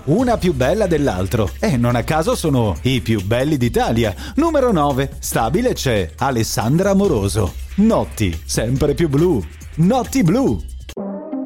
una più bella dell'altro. E non a caso sono i più belli d'Italia. Numero 9, stabile c'è Alessandra Amoroso. Notti sempre più blu. Notti blu.